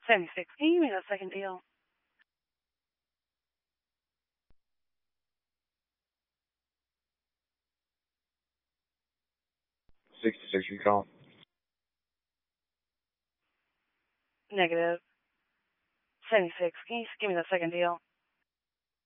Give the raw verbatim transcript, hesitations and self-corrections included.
seventy-six, can you give me that second deal? sixty-six, you call? Negative. seventy-six, can you just give me that second deal?